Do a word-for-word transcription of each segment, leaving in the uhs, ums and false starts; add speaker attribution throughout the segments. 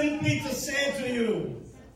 Speaker 1: simply to say to you,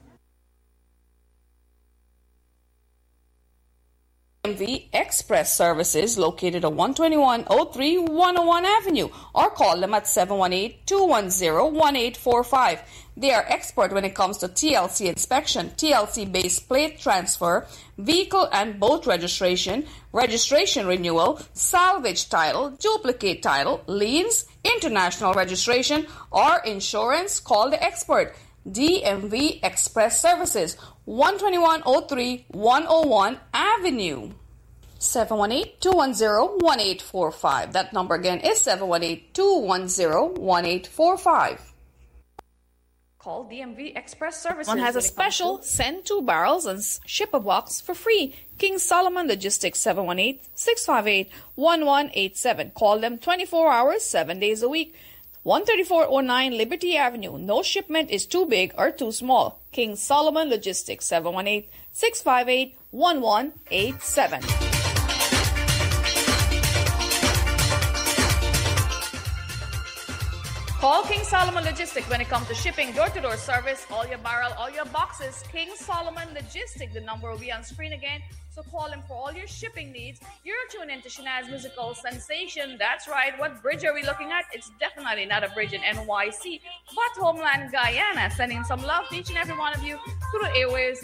Speaker 2: D M V Express Services located at one twenty-one oh three one oh one Avenue, or call them at seven one eight, two one zero, one eight four five. They are expert when it comes to T L C inspection, T L C-based plate transfer, vehicle and boat registration, registration renewal, salvage title, duplicate title, liens, international registration, or insurance. Call the expert. D M V Express Services, one twenty-one oh three one oh one Avenue. seven one eight, two one zero, one eight four five. That number again is seven one eight, two one zero, one eight four five. Call D M V Express Services.
Speaker 3: One has a special, send two barrels and ship a box for free. King Solomon Logistics, seven one eight, six five eight, one one eight seven. Call them twenty-four hours, seven days a week. one thirty-four oh nine Liberty Avenue. No shipment is too big or too small. King Solomon Logistics, seven one eight, six five eight, one one eight seven. Call King Solomon Logistics when it comes to shipping, door-to-door service, all your barrel, all your boxes. King Solomon Logistics. The number will be on screen again. So call him for all your shipping needs. You're tuned into Shanaz Musical Sensation. That's right. What bridge are we looking at? It's definitely not a bridge in N Y C, but Homeland Guyana. Sending some love to each and every one of you through the airwaves